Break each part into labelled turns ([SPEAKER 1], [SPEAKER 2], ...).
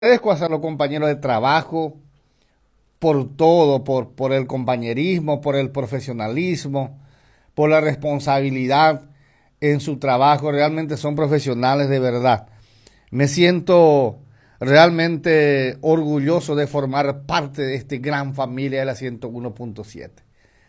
[SPEAKER 1] Agradezco a los compañeros de trabajo por todo, por el compañerismo, por el profesionalismo, por la responsabilidad en su trabajo. Realmente son profesionales de verdad. Me siento realmente orgulloso de formar parte de esta gran familia de la 101.7.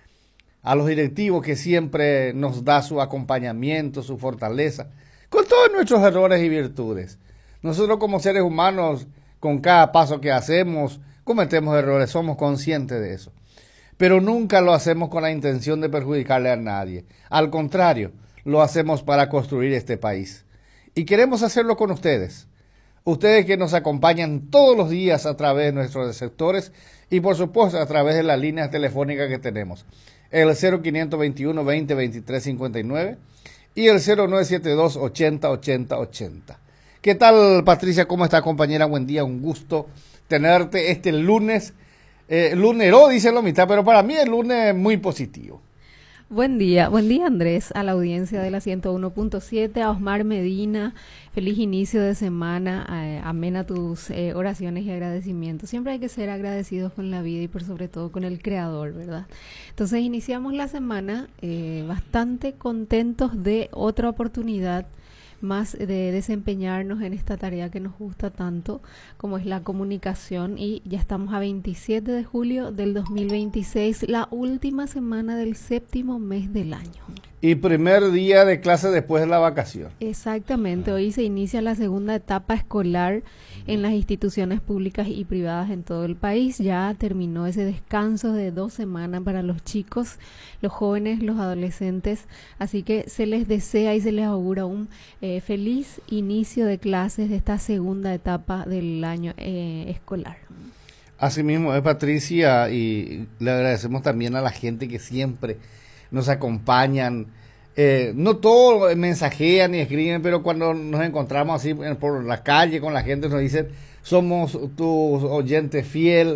[SPEAKER 1] A los directivos que siempre nos da su acompañamiento, su fortaleza, con todos nuestros errores y virtudes. Nosotros como seres humanos, con cada paso que hacemos, cometemos errores, somos conscientes de eso. Pero nunca lo hacemos con la intención de perjudicarle a nadie. Al contrario, lo hacemos para construir este país. Y queremos hacerlo con ustedes. Ustedes que nos acompañan todos los días a través de nuestros sectores y por supuesto a través de las líneas telefónicas que tenemos. El 0521 20 23 59 y el 0972 80 80 80. ¿Qué tal, Patricia? ¿Cómo está, compañera? Buen día, un gusto tenerte este lunes. Lunero, dice la mitad, pero para mí el lunes muy positivo.
[SPEAKER 2] Buen día Andrés, a la audiencia de la 101.7, a Osmar Medina, feliz inicio de semana, amena tus oraciones y agradecimientos. Siempre hay que ser agradecidos con la vida y por sobre todo con el Creador, ¿verdad? Entonces iniciamos la semana bastante contentos de otra oportunidad más de desempeñarnos en esta tarea que nos gusta tanto como es la comunicación, y ya estamos a 27 de julio del 2026, la última semana del séptimo mes del año.
[SPEAKER 1] Y primer día de clase después de la vacación.
[SPEAKER 2] Exactamente, hoy se inicia la segunda etapa escolar en las instituciones públicas y privadas en todo el país. Ya terminó ese descanso de 2 semanas para los chicos, los jóvenes, los adolescentes, así que se les desea y se les augura un feliz inicio de clases de esta segunda etapa del año escolar.
[SPEAKER 1] Asimismo es, Patricia, y le agradecemos también a la gente que siempre nos acompañan. No todos mensajean ni escriben, pero cuando nos encontramos así por la calle con la gente nos dicen: somos tu oyente fiel,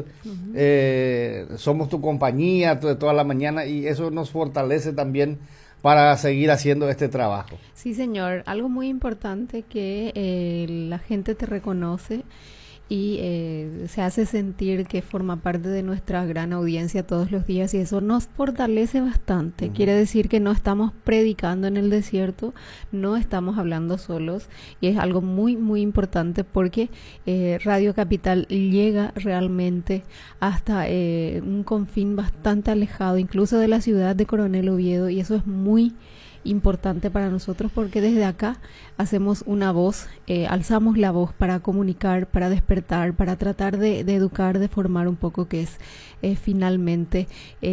[SPEAKER 1] somos tu compañía de toda la mañana, y eso nos fortalece también para seguir haciendo este trabajo.
[SPEAKER 2] Sí, señor, algo muy importante que la gente te reconoce y se hace sentir que forma parte de nuestra gran audiencia todos los días, y eso nos fortalece bastante. Quiere decir que no estamos predicando en el desierto, no estamos hablando solos, y es algo muy muy importante porque Radio Capital llega realmente hasta un confín bastante alejado, incluso de la ciudad de Coronel Oviedo, y eso es muy importante para nosotros porque desde acá hacemos una voz, alzamos la voz para comunicar, para despertar, para tratar de educar, de formar un poco, que es finalmente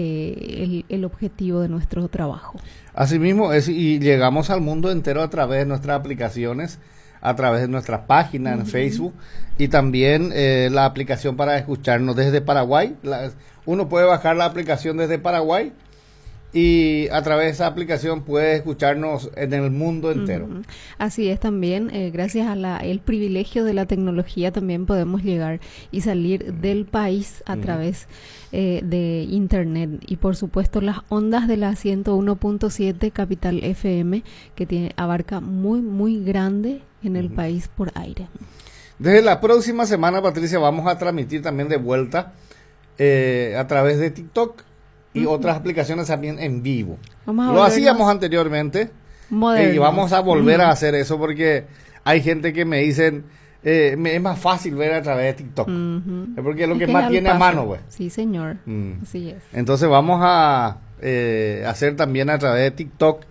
[SPEAKER 2] el objetivo de nuestro trabajo.
[SPEAKER 1] Asimismo es, y llegamos al mundo entero a través de nuestras aplicaciones, a través de nuestras páginas en Facebook, y también la aplicación para escucharnos desde Paraguay. Uno puede bajar la aplicación desde Paraguay y a través de esa aplicación puede escucharnos en el mundo entero.
[SPEAKER 2] Así es, también gracias a el privilegio de la tecnología también podemos llegar y salir del país a través de internet, y por supuesto las ondas de la 101.7 Capital FM, que abarca muy muy grande en el país por aire.
[SPEAKER 1] Desde la próxima semana, Patricia, vamos a transmitir también de vuelta a través de TikTok y otras aplicaciones también en vivo. Lo hacíamos anteriormente y vamos a volver a hacer eso porque hay gente que me dicen es más fácil ver a través de TikTok, porque es lo que más tiene a mano, pues.
[SPEAKER 2] Sí, señor. Así es.
[SPEAKER 1] Entonces vamos a hacer también a través de TikTok.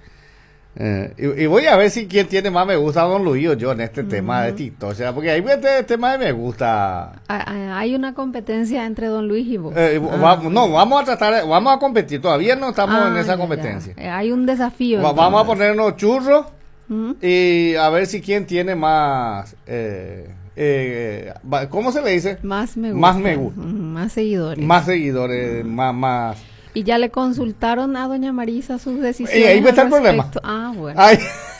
[SPEAKER 1] Y voy a ver si quién tiene más me gusta, Don Luis o yo, en este tema de TikTok. O sea, porque hay este tema de me gusta.
[SPEAKER 2] Hay una competencia entre Don Luis y vos.
[SPEAKER 1] Vamos a competir. Todavía no estamos en esa competencia.
[SPEAKER 2] Hay un desafío.
[SPEAKER 1] Vamos a ponernos churros y a ver si quién tiene más. ¿Cómo se le dice?
[SPEAKER 2] Más me gusta.
[SPEAKER 1] Más me gusta.
[SPEAKER 2] Más seguidores.
[SPEAKER 1] Más seguidores, más.
[SPEAKER 2] Y ya le consultaron a doña Marisa sus decisiones.
[SPEAKER 1] Y ahí está el problema.
[SPEAKER 2] Bueno.
[SPEAKER 1] Ay.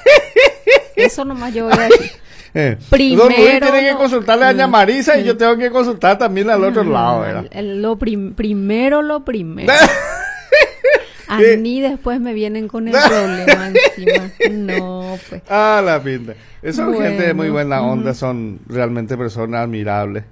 [SPEAKER 2] Eso nomás yo voy a decir. Primero,
[SPEAKER 1] Don Luis tiene que consultarle a doña Marisa y yo tengo que consultar también al otro lado, ¿verdad?
[SPEAKER 2] Primero lo primero. A mí después me vienen con el problema encima. No. No, pues.
[SPEAKER 1] Ah, la pinta. Son gente de muy buena onda,
[SPEAKER 2] ujú.
[SPEAKER 1] son realmente personas admirables.